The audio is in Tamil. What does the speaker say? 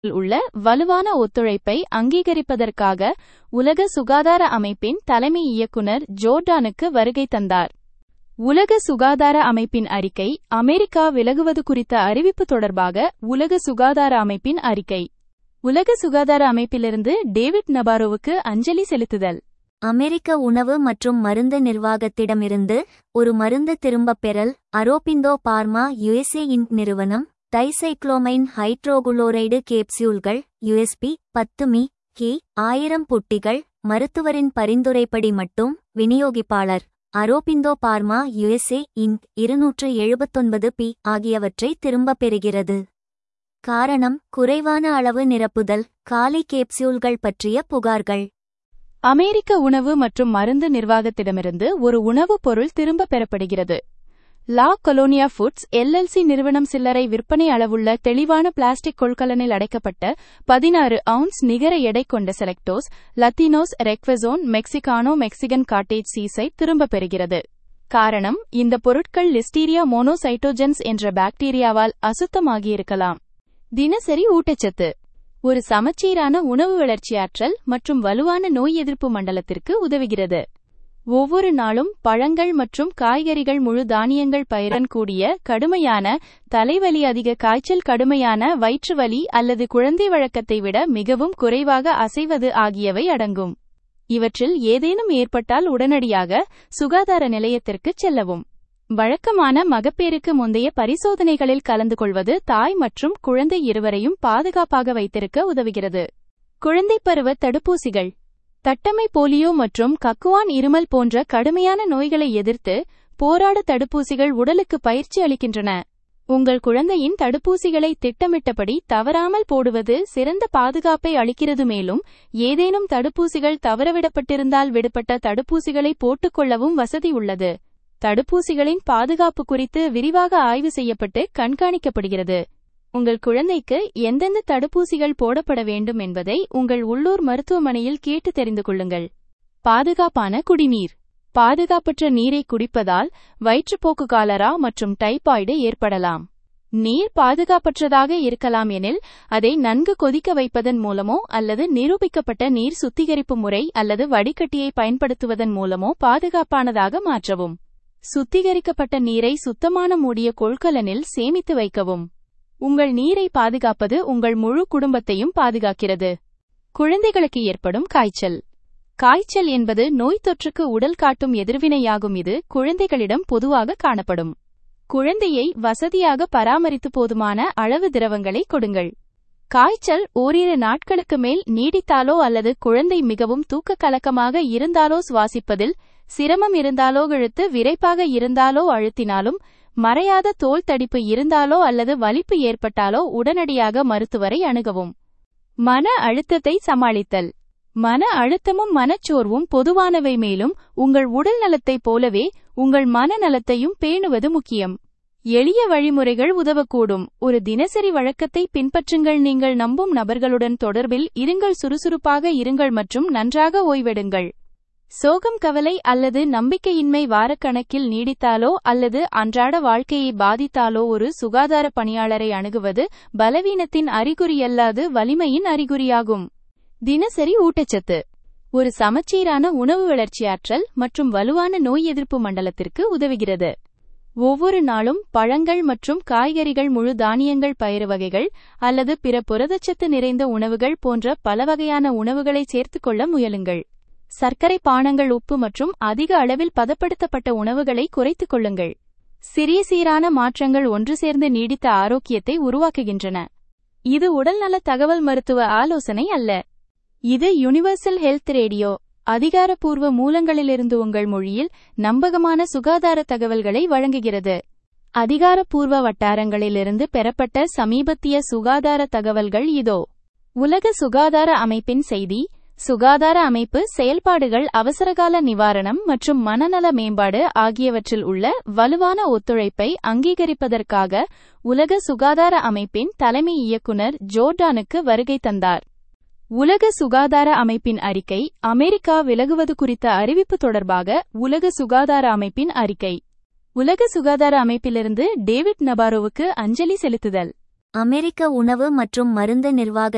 உள்ள வலுவான ஒத்துழைப்பை அங்கீகரிப்பதற்காக உலக சுகாதார அமைப்பின் தலைமை இயக்குனர் ஜோர்டானுக்கு வருகை தந்தார். உலக சுகாதார அமைப்பின் அறிக்கை அமெரிக்கா விலகுவது குறித்த அறிவிப்பு தொடர்பாக உலக சுகாதார அமைப்பின் அறிக்கை. உலக சுகாதார அமைப்பிலிருந்து டேவிட் நபாரோவுக்கு அஞ்சலி செலுத்துதல். அமெரிக்க உணவு மற்றும் மருந்து நிர்வாகத்திடமிருந்து ஒரு மருந்து திரும்பப் பெறல். அரோபிந்தோ பார்மா யுஎஸ்ஏ இன்க் நிறுவனம் டைசைக்ளோமைன் ஹைட்ரோகுளோரைடு கேப்சியூல்கள் USP 10 mg கி 1000 புட்டிகள் மருத்துவரின் பரிந்துரைப்படி மட்டும் விநியோகிப்பாளர் Aurobindo pharma USA Inc 279 B ஆகியவற்றை திரும்பப் பெறுகிறது. காரணம் குறைவான அளவு நிரப்புதல். காலி கேப்சியூல்கள் பற்றிய புகார்கள். அமெரிக்க உணவு மற்றும் மருந்து நிர்வாகத்திடமிருந்து ஒரு உணவுப் பொருள் திரும்பப் பெறப்படுகிறது. லா கொலோனியா ஃபுட்ஸ் LLC நிறுவனம் சில்லறை விற்பனை அளவுள்ள தெளிவான பிளாஸ்டிக் கொள்கலனில் அடைக்கப்பட்ட 16 அவுன்ஸ் நிகர எடை கொண்ட செலக்டோஸ் லத்தினோஸ் ரெக்வெசோன் மெக்சிகானோ மெக்சிகன் காட்டேஜ் சீஸை திரும்பப் பெறுகிறது. காரணம் இந்த பொருட்கள் லிஸ்டீரியா மோனோசைட்டோஜென்ஸ் என்ற பாக்டீரியாவால் அசுத்தமாகியிருக்கலாம். தினசரி ஊட்டச்சத்து. ஒரு சமச்சீரான உணவு வளர்ச்சியாற்றல் மற்றும் வலுவான நோய் எதிர்ப்பு மண்டலத்திற்கு உதவுகிறது. ஒவ்வொரு நாளும் பழங்கள் மற்றும் காய்கறிகள் முழு தானியங்கள் பயிரன் கூடிய கடுமையான தலைவலி அதிக காய்ச்சல் கடுமையான வயிற்றுவலி அல்லது குழந்தை வழக்கத்தை விட மிகவும் குறைவாக அசைவது ஆகியவை அடங்கும். இவற்றில் ஏதேனும் ஏற்பட்டால் உடனடியாக சுகாதார நிலையத்திற்குச் செல்லவும். வழக்கமான மகப்பேறுக்கு முந்தைய பரிசோதனைகளில் கலந்து கொள்வது தாய் மற்றும் குழந்தை இருவரையும் பாதுகாப்பாக வைத்திருக்க உதவுகிறது. குழந்தைப் பருவ தடுப்பூசிகள். தட்டம்மை போலியோ மற்றும் கக்குவான் இருமல் போன்ற கடுமையான நோய்களை எதிர்த்து போராட தடுப்பூசிகள் உடலுக்கு பயிற்சி அளிக்கின்றன. உங்கள் குழந்தையின் தடுப்பூசிகளை திட்டமிட்டபடி தவறாமல் போடுவது சிறந்த பாதுகாப்பை அளிக்கிறது. மேலும் ஏதேனும் தடுப்பூசிகள் தவறவிடப்பட்டிருந்தால் விடுபட்ட தடுப்பூசிகளை போட்டுக்கொள்ளவும் வசதி உள்ளது. தடுப்பூசிகளின் பாதுகாப்பு குறித்து விரிவாக ஆய்வு செய்யப்பட்டு கண்காணிக்கப்படுகிறது. உங்கள் குழந்தைக்கு எந்தெந்த தடுப்பூசிகள் போடப்பட வேண்டும் என்பதை உங்கள் உள்ளூர் மருத்துவமனையில் கேட்டு தெரிந்து கொள்ளுங்கள். பாதுகாப்பான குடிநீர். பாதுகாப்பற்ற நீரை குடிப்பதால் வயிற்றுப்போக்கு காலரா மற்றும் டைபாய்டு ஏற்படலாம். நீர் பாதுகாப்பற்றதாக இருக்கலாம் எனில் அதை நன்கு கொதிக்க வைப்பதன் மூலமோ அல்லது நிரூபிக்கப்பட்ட நீர் சுத்திகரிப்பு முறை அல்லது வடிகட்டியை பயன்படுத்துவதன் மூலமோ பாதுகாப்பானதாக மாற்றவும். சுத்திகரிக்கப்பட்ட நீரை சுத்தமான மூடிய கொள்கலனில் சேமித்து வைக்கவும். உங்கள் நீரை பாதுகாப்பது உங்கள் முழு குடும்பத்தையும் பாதுகாக்கிறது. குழந்தைகளுக்கு ஏற்படும் காய்ச்சல். காய்ச்சல் என்பது நோய் தொற்றுக்கு உடல் காட்டும் எதிர்வினையாகும். இது குழந்தைகளிடம் பொதுவாக காணப்படும். குழந்தையை வசதியாக பராமரித்து போதுமான அளவு திரவங்களை கொடுங்கள். காய்ச்சல் ஓரிரு நாட்களுக்கு மேல் நீடித்தாலோ அல்லது குழந்தை மிகவும் தூக்க கலக்கமாக இருந்தாலோ சுவாசிப்பதில் சிரமம் இருந்தாலோ இழுத்து விரைப்பாக இருந்தாலோ அழுத்தினாலும் மறையாத தோல் தடிப்பு இருந்தாலோ அல்லது வலிப்பு ஏற்பட்டாலோ உடனடியாக மருத்துவரை அணுகவும். மன அழுத்தத்தை சமாளித்தல். மன அழுத்தமும் மனச்சோர்வும் பொதுவானவை. மேலும் உங்கள் உடல் நலத்தைப் போலவே உங்கள் மனநலத்தையும் பேணுவது முக்கியம். எளிய வழிமுறைகள் உதவக்கூடும். ஒரு தினசரி வழக்கத்தை பின்பற்றுங்கள். நீங்கள் நம்பும் நபர்களுடன் தொடர்பில் இருங்கள். சுறுசுறுப்பாக இருங்கள் மற்றும் நன்றாக ஓய்வெடுங்கள். சோகம் கவலை அல்லது நம்பிக்கையின்மை வாரக்கணக்கில் நீடித்தாலோ அல்லது அன்றாட வாழ்க்கையை பாதித்தாலோ ஒரு சுகாதார பணியாளரை அணுகுவது பலவீனத்தின் அறிகுறியல்லாது வலிமையின் அறிகுறியாகும். தினசரி ஊட்டச்சத்து. ஒரு சமச்சீரான உணவு வளர்ச்சியாற்றல் மற்றும் வலுவான நோய் எதிர்ப்பு மண்டலத்திற்கு உதவுகிறது. ஒவ்வொரு நாளும் பழங்கள் மற்றும் காய்கறிகள் முழு தானியங்கள் பயிறு வகைகள் அல்லது பிற புரதச்சத்து நிறைந்த உணவுகள் போன்ற பல வகையான உணவுகளை சேர்த்துக்கொள்ள முயலுங்கள். சர்க்கரை பானங்கள் உப்பு மற்றும் அதிக அளவில் பதப்படுத்தப்பட்ட உணவுகளை குறைத்துக் கொள்ளுங்கள். சிறிய சீரான மாற்றங்கள் ஒன்று சேர்ந்து நீடித்த ஆரோக்கியத்தை உருவாக்குகின்றன. இது உடல்நல தகவல் மருத்துவ ஆலோசனை அல்ல. இது யுனிவர்சல் ஹெல்த் ரேடியோ. அதிகாரப்பூர்வ மூலங்களிலிருந்து உங்கள் மொழியில் நம்பகமான சுகாதார தகவல்களை வழங்குகிறது. அதிகாரப்பூர்வ வட்டாரங்களிலிருந்து பெறப்பட்ட சமீபத்திய சுகாதார தகவல்கள் இதோ. உலக சுகாதார அமைப்பின் செய்தி. சுகாதார அமைப்பு செயல்பாடுகள் அவசரகால நிவாரணம் மற்றும் மனநல மேம்பாடு ஆகியவற்றில் உள்ள வலுவான ஒத்துழைப்பை அங்கீகரிப்பதற்காக உலக சுகாதார அமைப்பின் தலைமை இயக்குனர் ஜோர்டானுக்கு வருகை தந்தார். உலக சுகாதார அமைப்பின் அறிக்கை அமெரிக்கா விலகுவது குறித்த அறிவிப்பு தொடர்பாக உலக சுகாதார அமைப்பின் அறிக்கை. உலக சுகாதார அமைப்பிலிருந்து டேவிட் நபாரோவுக்கு அஞ்சலி செலுத்துதல். அமெரிக்க உணவு மற்றும் மருந்து நிர்வாக